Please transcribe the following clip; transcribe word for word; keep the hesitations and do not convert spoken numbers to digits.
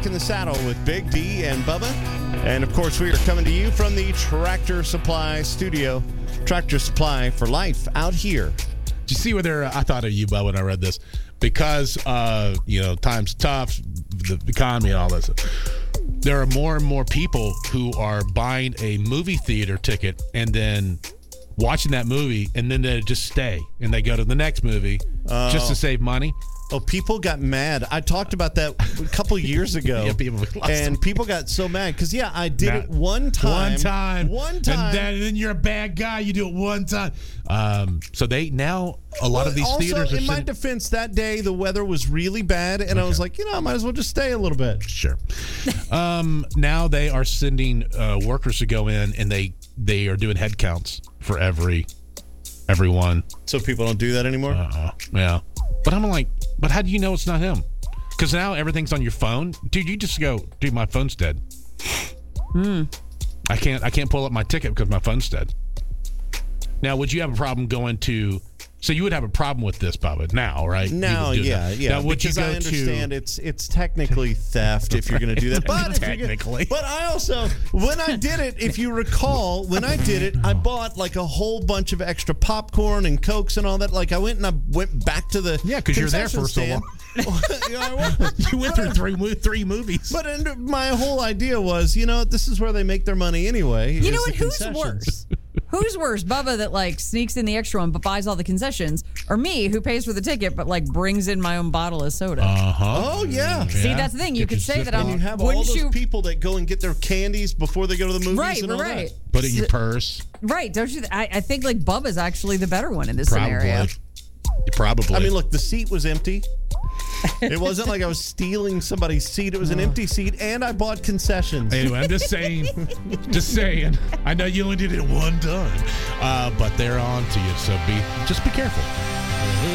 In the saddle with Big D and Bubba. And of course, we are coming to you from the Tractor Supply studio. Tractor Supply for life out here. Did you see where they're, I thought of you, Bubba, when I read this. Because, uh, you know, times tough, the economy and all this. There are more and more people who are buying a movie theater ticket and then watching that movie, and then they just stay. And they go to the next movie uh, just to save money. Oh, people got mad. I talked about that a couple years ago. Yeah, people lost and them. people got so mad because, yeah, I did Now, it one time. One time. One time. And then, then you're a bad guy. You do it one time. Um, so they now, a lot well, of these also, theaters are in my sitting, defense, that day the weather was really bad, and okay. I was like, you know, I might as well just stay a little bit. Sure. um, now they are sending uh, workers to go in, and they they are doing head counts for every everyone. So people don't do that anymore? Uh-uh. Yeah. But I'm like, but how do you know it's not him? Because now everything's on your phone. Dude, you just go, dude, my phone's dead. Hmm. I can't I can't pull up my ticket because my phone's dead. Now, would you have a problem going to... So you would have a problem with this, Bubba, now, right? Now, yeah, that. yeah. Now, would because you go I understand to, it's it's technically theft if you're going to do that. But technically. But I also, when I did it, if you recall, when I did it, I bought like a whole bunch of extra popcorn and Cokes and all that. Like I went and I went back to the yeah, because you're there for so long. yeah, you went through three three movies. But my whole idea was, you know, this is where they make their money anyway. You know what? Who's worse? Who's worse, Bubba that like sneaks in the extra one but buys all the concessions, or me who pays for the ticket but like brings in my own bottle of soda? Uh-huh. Oh, yeah. See, yeah. that's the thing. You Get could say that I'm... And you have all those you, people that go and get their candies before they go to the movies right, and all right. that. Put it in your purse. Right, don't you? I, I think like Bubba's actually the better one in this Probably. scenario. Probably. I mean, look, the seat was empty. It wasn't like I was stealing somebody's seat. It was an empty seat, and I bought concessions. Anyway, I'm just saying. just saying. I know you only did it one time, uh, but they're on to you, so be just be careful.